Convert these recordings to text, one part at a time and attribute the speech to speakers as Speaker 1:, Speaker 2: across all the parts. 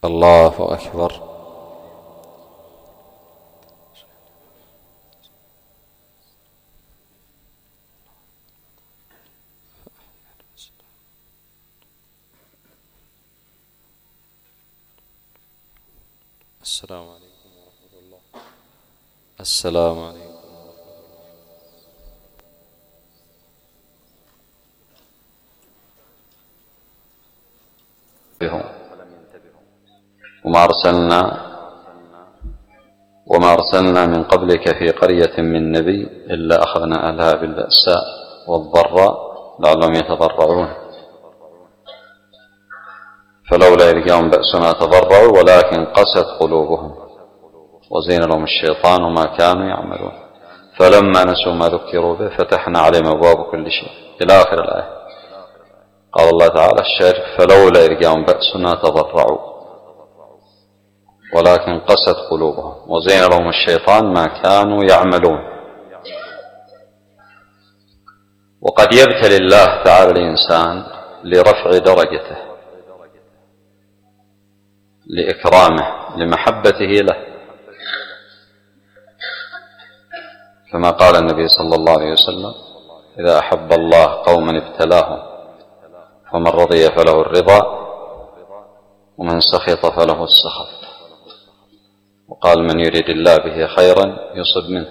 Speaker 1: الله أكبر. السلام عليكم ورحمة الله. السلام عليكم. وما أرسلنا من قبلك في قرية من نبي إلا أخذنا أهلها بالبأساء والضراء لعلهم يتضرعون فلولا إذ جاءهم بأسنا تضرعوا ولكن قست قلوبهم وزين لهم الشيطان ما كانوا يعملون فلما نسوا ما ذكروا به فتحنا عليهم أبواب كل شيء إلى آخر الآية. قال الله تعالى الشرك فلولا إذ جاءهم بأسنا تضرعوا ولكن قست قلوبهم وزين لهم الشيطان ما كانوا يعملون. وقد يبتلي الله تعالى الإنسان لرفع درجته، لإكرامه، لمحبته له، كما قال النبي صلى الله عليه وسلم إذا أحب الله قوما ابتلاهم فمن رضي فله الرضا ومن سخط فله السخط. وقال من يريد الله به خيرا يصب منه.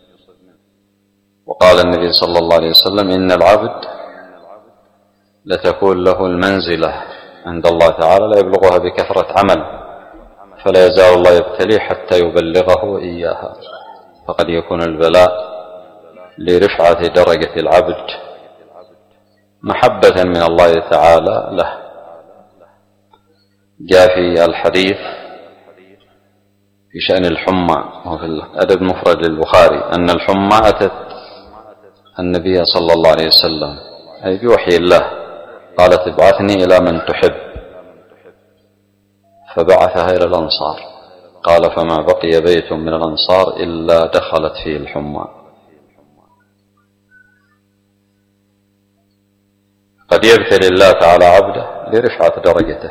Speaker 1: وقال النبي صلى الله عليه وسلم إن العبد لتكون له المنزلة عند الله تعالى لا يبلغها بكثرة عمل فلا يزال الله يبتليه حتى يبلغه إياها. فقد يكون البلاء لرفعة درجة العبد محبة من الله تعالى له. جاء في الحديث في شأن الحمى وفي الأدب المفرد للبخاري أن الحمى أتت النبي صلى الله عليه وسلم أي بوحي الله قالت ابعثني إلى من تحب فبعثها إلى الأنصار قال فما بقي بيت من الأنصار إلا دخلت فيه الحمى. قد يبتلي الله تعالى عبده لرفعة درجته.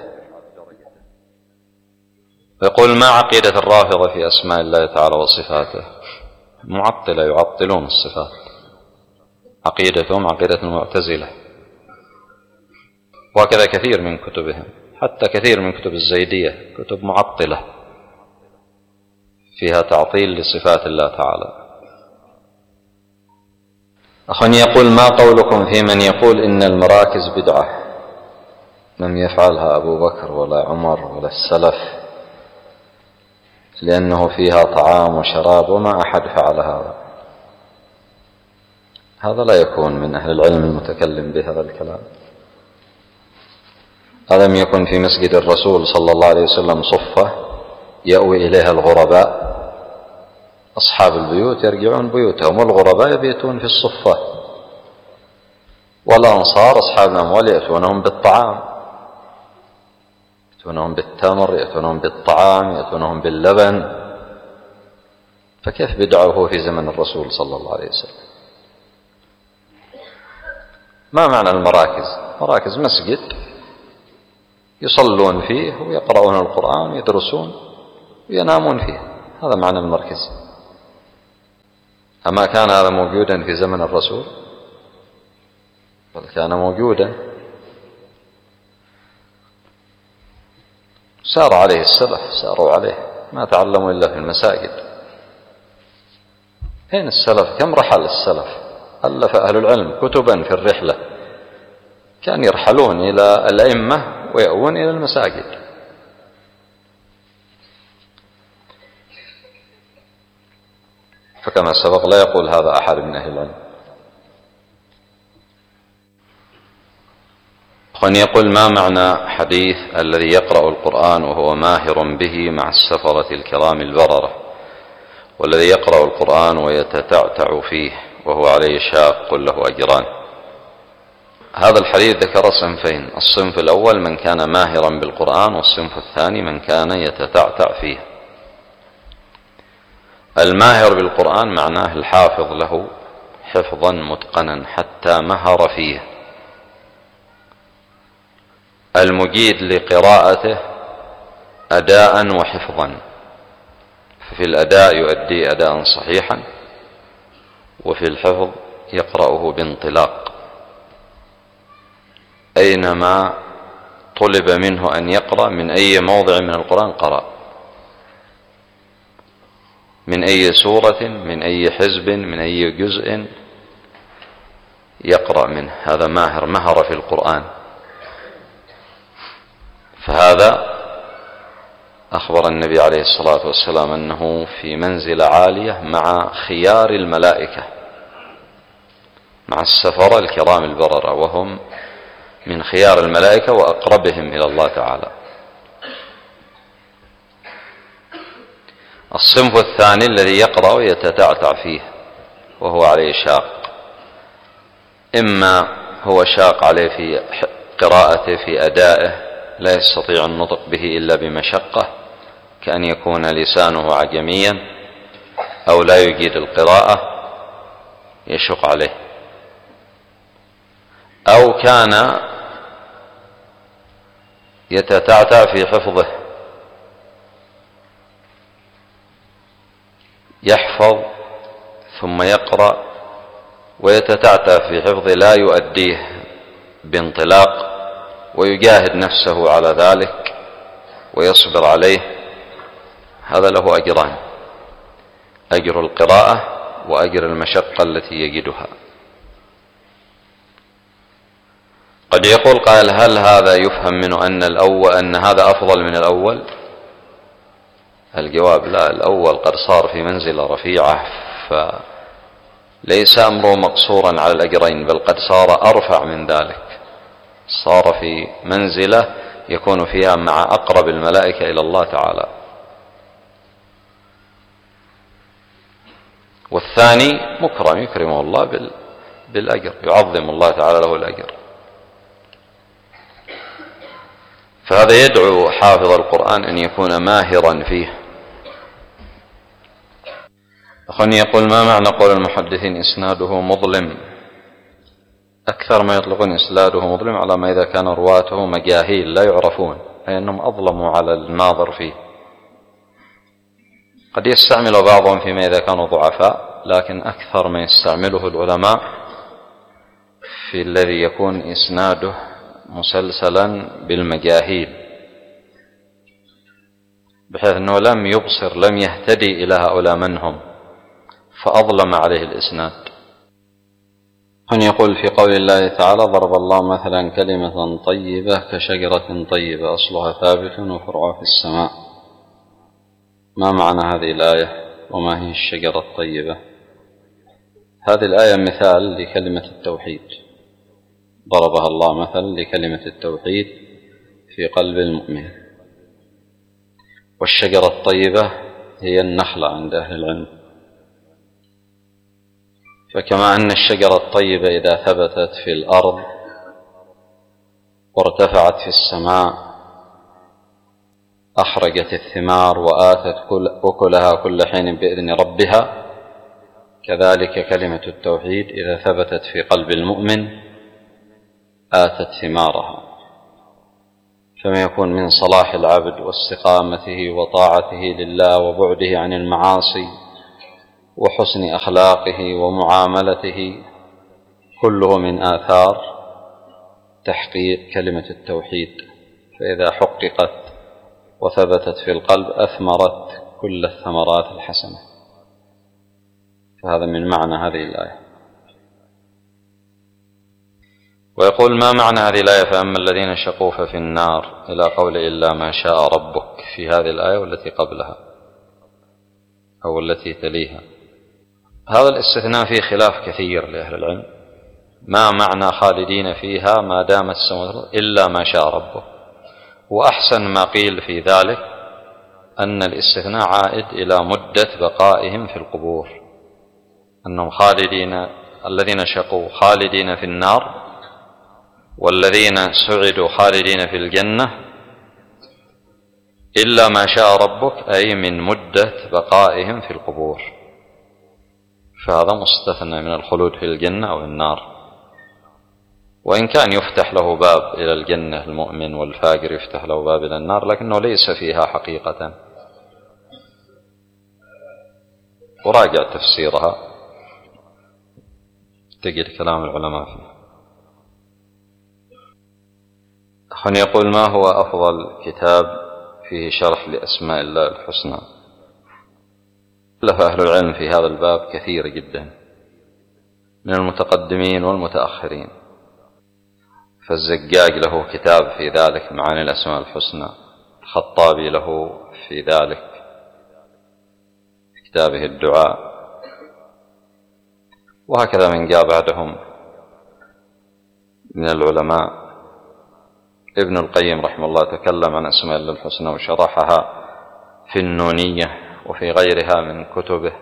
Speaker 1: يقول ما عقيدة الرافضة في أسماء الله تعالى وصفاته؟ معطلة يعطلون الصفات، عقيدتهم عقيدة المعتزلة، وهكذا كثير من كتبهم، حتى كثير من كتب الزيدية كتب معطلة فيها تعطيل لصفات الله تعالى. أخواني يقول ما قولكم في من يقول إن المراكز بدعة لم يفعلها أبو بكر ولا عمر ولا السلف لأنه فيها طعام وشراب وما أحد فعل هذا؟ هذا لا يكون من أهل العلم المتكلم بهذا الكلام. ألم يكن في مسجد الرسول صلى الله عليه وسلم صفة يأوي إليها الغرباء؟ أصحاب البيوت يرجعون بيوتهم والغرباء يبيتون في الصفة، والأنصار أصحاب الأموال يأتونهم بالطعام، يأتونهم بالتمر، يأتونهم بالطعام، يأتونهم باللبن. فكيف بدعه في زمن الرسول صلى الله عليه وسلم؟ ما معنى المراكز؟ مراكز مسجد يصلون فيه ويقرؤون القرآن ويدرسون وينامون فيه، هذا معنى المركز. أما كان هذا موجودا في زمن الرسول؟ بل كان موجودا، سار عليه السلف، ساروا عليه، ما تعلموا إلا في المساجد. أين السلف؟ كم رحل السلف؟ ألف أهل العلم كتبا في الرحلة، كان يرحلون إلى الأئمة ويأوون إلى المساجد. فكما سبق لا يقول هذا أحد من أهل العلم. أخواني يقول ما معنى حديث الذي يقرأ القرآن وهو ماهر به مع السفرة الكرام البررة، والذي يقرأ القرآن ويتتعتع فيه وهو عليه شاق له أجران؟ هذا الحديث ذكر صنفين، الصنف الأول من كان ماهرا بالقرآن، والصنف الثاني من كان يتتعتع فيه. الماهر بالقرآن معناه الحافظ له حفظا متقنا حتى مهر فيه، المجيد لقراءته أداء وحفظا، ففي الأداء يؤدي أداء صحيحا، وفي الحفظ يقرأه بانطلاق، أينما طلب منه أن يقرأ من أي موضع من القرآن قرأ، من أي سورة، من أي حزب، من أي جزء يقرأ منه. هذا مهر في القرآن. فهذا أخبر النبي عليه الصلاة والسلام أنه في منزلة عالية مع خيار الملائكة، مع السفرة الكرام البررة، وهم من خيار الملائكة وأقربهم إلى الله تعالى. الصنف الثاني الذي يقرأ ويتتعتع فيه وهو عليه شاق، إما هو شاق عليه في قراءته، في أدائه، لا يستطيع النطق به إلا بمشقة، كأن يكون لسانه عجميا أو لا يجيد القراءة يشق عليه، أو كان يتتعتع في حفظه، يحفظ ثم يقرأ ويتتعتع في حفظه، لا يؤديه بانطلاق، ويجاهد نفسه على ذلك ويصبر عليه. هذا له أجران: أجر القراءة وأجر المشقة التي يجدها. قد يقول قائل: هل هذا يفهم منه أن هذا أفضل من الأول؟ الجواب: لا، الأول قد صار في منزلة رفيعة، فليس أمره مقصورا على الأجرين، بل قد صار أرفع من ذلك، صار في منزلة يكون فيها مع أقرب الملائكة إلى الله تعالى. والثاني مكرم يكرمه الله بالأجر، يعظم الله تعالى له الأجر. فهذا يدعو حافظ القرآن أن يكون ماهرا فيه. أخواني يقول: ما معنى قول المحدثين إسناده مظلم؟ أكثر ما يطلقون إسناده مظلم على ما إذا كان رواته مجاهيل لا يعرفون، أي أنهم أظلموا على الناظر فيه. قد يستعمل بعضهم فيما إذا كانوا ضعفاء، لكن أكثر ما يستعمله العلماء في الذي يكون إسناده مسلسلا بالمجاهيل، بحيث أنه لم يبصر، لم يهتدي إلى هؤلاء من هم، فأظلم عليه الإسناد. هنا يقول: في قول الله تعالى: ضرب الله مثلا كلمة طيبة كشجرة طيبة أصلها ثابت وفرعها في السماء. ما معنى هذه الآية؟ وما هي الشجرة الطيبة؟ هذه الآية مثال لكلمة التوحيد، ضربها الله مثلا لكلمة التوحيد في قلب المؤمن. والشجرة الطيبة هي النخلة عند أهل العلم. فكما أن الشجرة الطيبة إذا ثبتت في الأرض وارتفعت في السماء أخرجت الثمار وآتت أكلها كل حين بإذن ربها، كذلك كلمة التوحيد إذا ثبتت في قلب المؤمن آتت ثمارها. فما يكون من صلاح العبد واستقامته وطاعته لله وبعده عن المعاصي وحسن أخلاقه ومعاملته كله من آثار تحقيق كلمة التوحيد، فإذا حققت وثبتت في القلب أثمرت كل الثمرات الحسنة. فهذا من معنى هذه الآية. ويقول: ما معنى هذه الآية؟ فأما الذين شقوا ففي النار، إلى قول إلا ما شاء ربك في هذه الآية والتي قبلها أو التي تليها. هذا الاستثناء فيه خلاف كثير لأهل العلم. ما معنى خالدين فيها ما دامت السماوات إلا ما شاء ربك؟ وأحسن ما قيل في ذلك أن الاستثناء عائد إلى مدة بقائهم في القبور، أنهم خالدين، الذين شقوا خالدين في النار، والذين سعدوا خالدين في الجنة، إلا ما شاء ربك أي من مدة بقائهم في القبور. فهذا مستثنى من الخلود في الجنة أو النار. وإن كان يفتح له باب إلى الجنة المؤمن، والفاجر يفتح له باب إلى النار، لكنه ليس فيها حقيقة. وراجع تفسيرها تجد كلام العلماء فيه. أخ يقول: ما هو أفضل كتاب فيه شرح لأسماء الله الحسنى؟ ألف أهل العلم في هذا الباب كثير جدا من المتقدمين والمتأخرين، فالزجاج له كتاب في ذلك معاني الأسماء الحسنى، الخطابي له في ذلك في كتابه الدعاء، وهكذا من جاء بعدهم من العلماء. ابن القيم رحمه الله تكلم عن أسماء الله الحسنى وشرحها في النونية وفي غيرها من كتبه،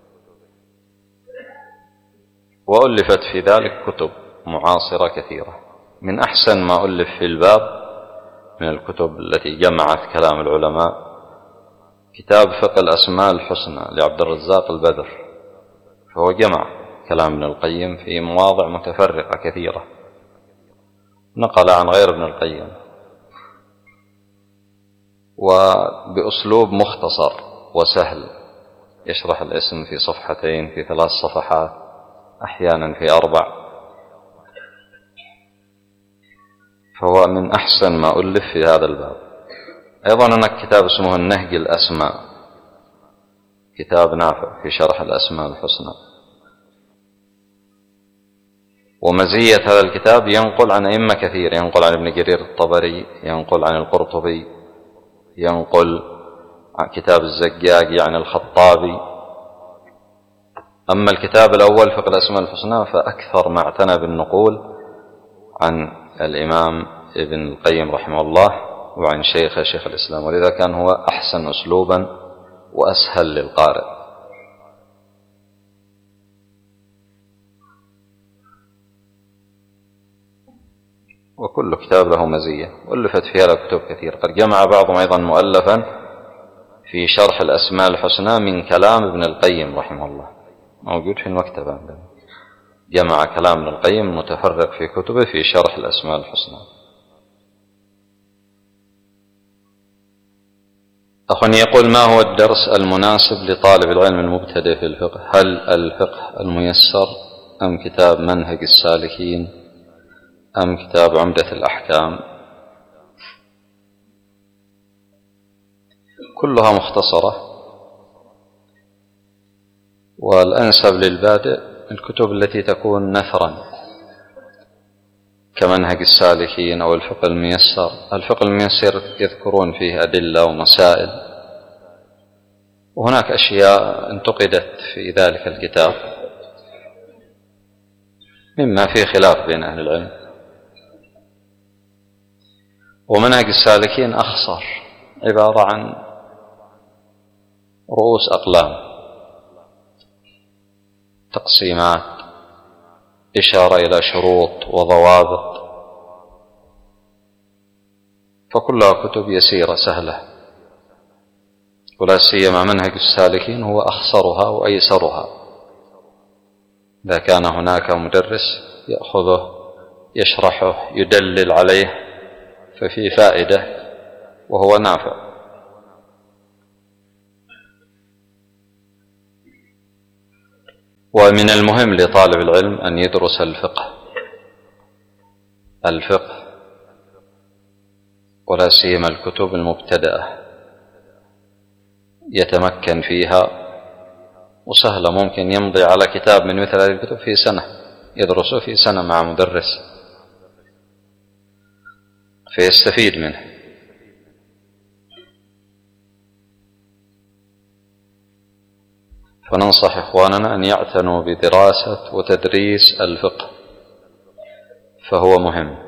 Speaker 1: وألفت في ذلك كتب معاصرة كثيرة. من أحسن ما ألف في الباب من الكتب التي جمعت كلام العلماء كتاب فقه الأسماء الحسنى لعبد الرزاق البدر، فهو جمع كلام ابن القيم في مواضع متفرقة كثيرة، نقل عن غير ابن القيم، وبأسلوب مختصر وسهل، يشرح الاسم في صفحتين، في 3 صفحات، أحيانا في 4. فهو من أحسن ما ألف في هذا الباب. أيضا هناك كتاب اسمه النهج الأسماء، كتاب نافع في شرح الأسماء الحسنى. ومزية هذا الكتاب ينقل عن أئمة كثير، ينقل عن ابن جرير الطبري، ينقل عن القرطبي، ينقل عن كتاب الزجاج يعني الخطابي. أما الكتاب الأول فقه الأسماء الحسنى فأكثر ما اعتنى بالنقول عن الإمام ابن القيم رحمه الله وعن شيخ الإسلام، ولذا كان هو أحسن أسلوبا وأسهل للقارئ. وكل كتاب له مزية، ألفت في هذا كتب كثير. قد جمع بعضهم أيضا مؤلفا في شرح الأسماء الحسنى من كلام ابن القيم رحمه الله، موجود في المكتبة عندنا. جمع كلام ابن القيم متفرق في كتبه في شرح الأسماء الحسنى. أخ يقول: ما هو الدرس المناسب لطالب العلم المبتدئ في الفقه؟ هل الفقه الميسر أم كتاب منهج السالكين أم كتاب عمدة الأحكام؟ كلها مختصرة، والأنسب للبادئ الكتب التي تكون نثرا كمنهج السالكين أو الفقه الميسر. الفقه الميسر يذكرون فيه أدلة ومسائل، وهناك أشياء انتقدت في ذلك الكتاب مما فيه خلاف بين أهل العلم. ومنهج السالكين أخصر، عبارة عن رؤوس أقلام، تقسيمات، إشارة إلى شروط وضوابط، فكلها كتب يسيرة سهلة، ولا سيما منهج السالكين هو أخصرها وأيسرها. إذا كان هناك مدرس يأخذه يشرحه يدلل عليه ففي فائدة وهو نافع. ومن المهم لطالب العلم أن يدرس الفقه ولا سيما الكتب المبتدأة، يتمكن فيها، وسهلة ممكن يمضي على كتاب من مثل هذه الكتب في سنة، يدرسه في سنة مع مدرس فيستفيد منه. فننصح إخواننا أن يعتنوا بدراسة وتدريس الفقه، فهو مهم.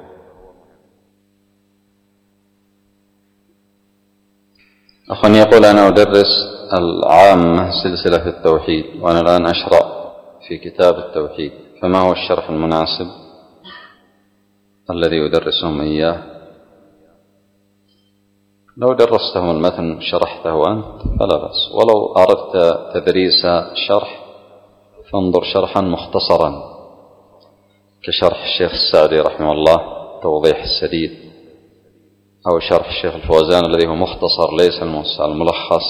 Speaker 1: أخ يقول: أنا أدرس العامة سلسلة في التوحيد، وأنا الآن أشرع في كتاب التوحيد، فما هو الشرح المناسب الذي أدرسهم إياه؟ لو درستهم المتن شرحته أنت فلا بأس، ولو أردت تدريس شرح فانظر شرحا مختصرا كشرح الشيخ السعدي رحمه الله توضيح السديد، أو شرح الشيخ الفوزان الذي هو مختصر ليس الملخص،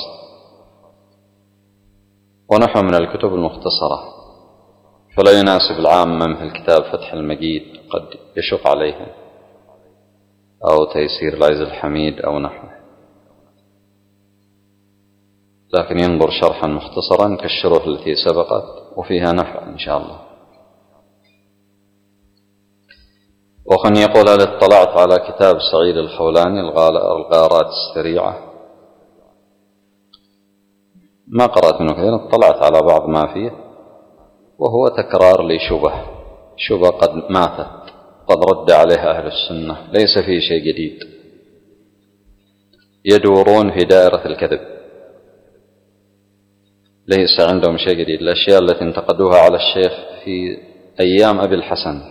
Speaker 1: ونحو من الكتب المختصرة، فلا يناسب العامة مثل الكتاب فتح المجيد قد يشق عليهم، أو تيسير العزيز الحميد أو نحوه، لكن ينظر شرحا مختصرا كالشروح التي سبقت وفيها نفع إن شاء الله. وخن يقول: هل اطلعت على كتاب سعيد الخولاني الغارات السريعة؟ ما قرأت منه كثيرا، اطلعت على بعض ما فيه، وهو تكرار شبه قد ماتت، قد رد عليها أهل السنة، ليس فيه شيء جديد، يدورون في دائرة الكذب، ليس عندهم شيء جديد. الأشياء التي انتقدوها على الشيخ في أيام أبي الحسن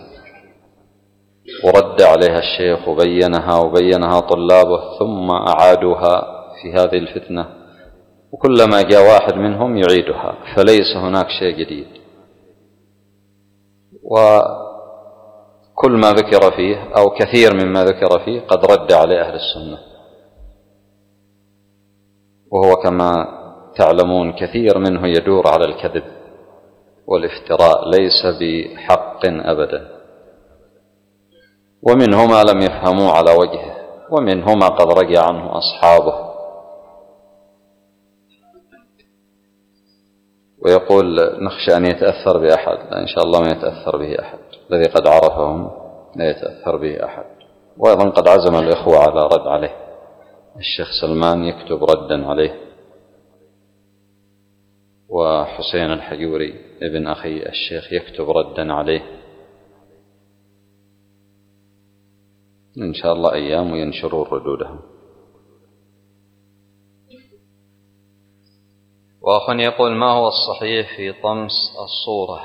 Speaker 1: ورد عليها الشيخ وبينها طلابه، ثم أعادوها في هذه الفتنة، وكلما جاء واحد منهم يعيدها، فليس هناك شيء جديد. وكل ما ذكر فيه أو كثير مما ذكر فيه قد رد عليه أهل السنة، وهو كما تعلمون كثير منه يدور على الكذب والافتراء، ليس بحق أبدا، ومنه ما لم يفهموا على وجهه، ومنه ما قد رجع عنه أصحابه. ويقول: نخشى أن يتأثر بأحد. لا، إن شاء الله ما يتأثر به أحد، الذي قد عرفهم لا يتأثر به أحد. وأيضا قد عزم الإخوة على رد عليه، الشيخ سلمان يكتب ردا عليه، وحسين الحجوري ابن أخي الشيخ يكتب ردا عليه، إن شاء الله أيام وينشرون ردودهم. وأخ يقول: ما هو الصحيح في طمس الصورة؟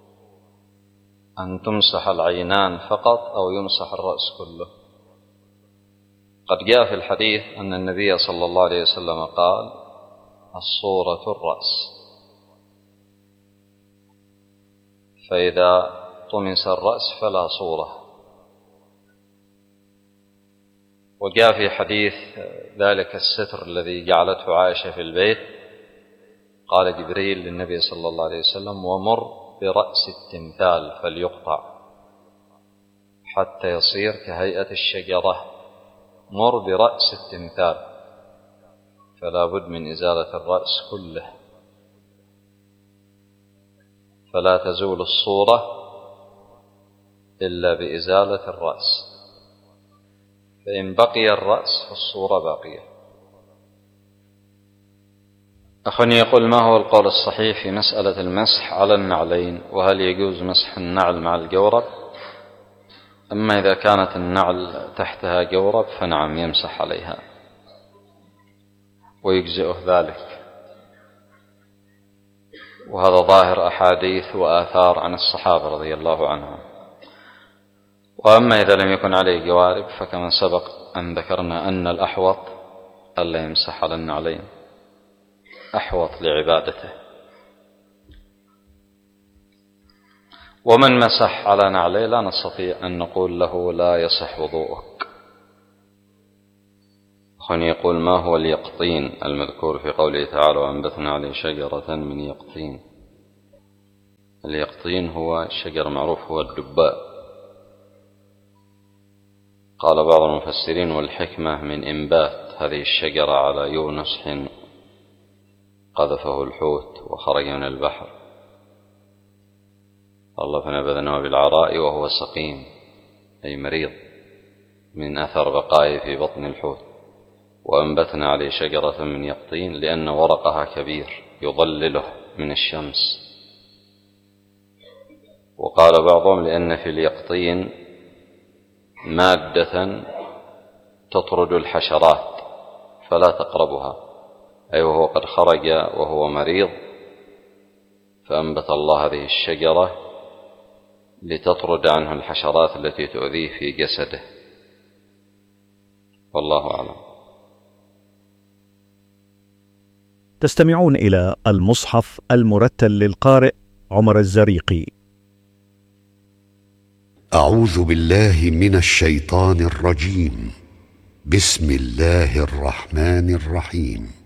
Speaker 1: أن تمسح العينان فقط أو يمسح الرأس كله؟ قد جاء في الحديث أن النبي صلى الله عليه وسلم قال: الصورة الرأس، فإذا طمس الرأس فلا صورة. وجاء في حديث ذلك الستر الذي جعلته عائشة في البيت، قال جبريل للنبي صلى الله عليه وسلم: ومر برأس التمثال فليقطع حتى يصير كهيئة الشجرة. مر برأس التمثال، فلا بد من إزالة الرأس كله، فلا تزول الصورة إلا بإزالة الرأس، فإن بقي الرأس فالصورة باقية. أخواني يقول: ما هو القول الصحيح في مسألة المسح على النعلين؟ وهل يجوز مسح النعل مع الجورب؟ أما إذا كانت النعل تحتها جورب فنعم يمسح عليها ويجزئه ذلك، وهذا ظاهر أحاديث وآثار عن الصحابة رضي الله عنهم. وأما إذا لم يكن عليه جوارب فكما سبق أن ذكرنا أن الأحوط ألا يمسح على النعلين، أحوط لعبادته. ومن مسح على نعليه لا نستطيع أن نقول له لا يصح وضوءك. أخواني يقول: ما هو اليقطين المذكور في قوله تعالى: وأنبتنا عليه شجرة من يقطين؟ اليقطين هو شجر معروف، هو الدباء. قال بعض المفسرين: والحكمة من إنبات هذه الشجرة على يونس حين قذفه الحوت وخرج من البحر، الله فنبذناه بالعراء وهو سقيم، أي مريض من أثر بقائه في بطن الحوت. وأنبتنا عليه شجرة من يقطين لأن ورقها كبير يظلله من الشمس. وقال بعضهم: لأن في اليقطين مادة تطرد الحشرات فلا تقربها، أي وهو قد خرج وهو مريض، فأنبت الله هذه الشجرة لتطرد عنه الحشرات التي تؤذيه في جسده، والله أعلم.
Speaker 2: تستمعون إلى المصحف المرتل للقارئ عمر الزريقي.
Speaker 3: أعوذ بالله من الشيطان الرجيم. بسم الله الرحمن الرحيم.